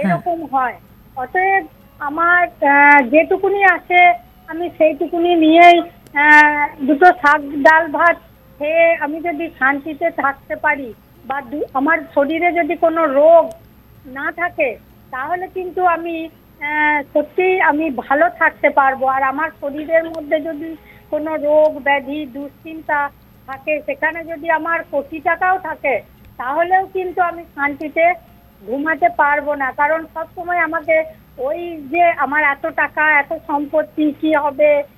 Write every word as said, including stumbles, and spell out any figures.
এরকম হয়। অতএব আমার যেটুকুনি আছে আমি সেইটুকুনি নিয়েই দুটো শাক ডাল ভাত খেয়ে আমি যদি শান্তিতে থাকতে পারি, বা আমার শরীরে যদি কোনো রোগ না থাকে, তাহলে কিন্তু আমি সত্যিই আমি ভালো থাকতে পারবো। আর আমার শরীরের মধ্যে যদি কোনো রোগ ব্যাধি দুশ্চিন্তা থাকে, সেখানে যদি আমার কোটি টাকাও থাকে, তাহলেও কিন্তু আমি শান্তিতে ঘুমাতে পারবো না। কারণ সবসময় আমাকে ওই যে আমার এত টাকা এত সম্পত্তি কি হবে,